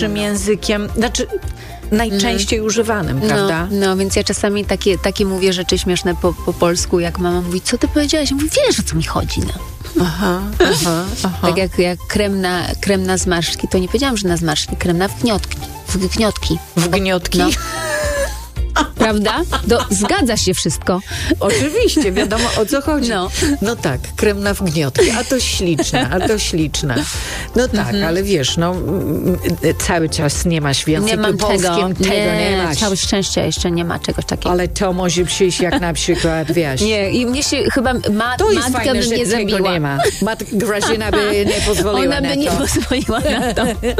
językiem, znaczy najczęściej używanym, prawda? No, więc ja czasami takie mówię rzeczy śmieszne po polsku, jak mama mówi, co ty powiedziałaś? Ja mówię, wiesz, o co mi chodzi, no. Aha. Tak jak krem na zmarszczki, to nie powiedziałam, że na zmarszczki, krem na wgniotki. Wgniotki? No. Prawda? Zgadza się wszystko. Oczywiście, wiadomo o co chodzi. No tak, krem na wgniotki, a to śliczne. No tak, ale wiesz, cały czas nie masz w języku polskim tego nie masz. Całe szczęście jeszcze nie ma czegoś takiego. Ale to może przyjść jak na przykład, wiesz. Nie, i mnie się chyba matka by nie zabiła. Nie ma. Matka Grażyna by nie pozwoliła Ona by nie pozwoliła na to.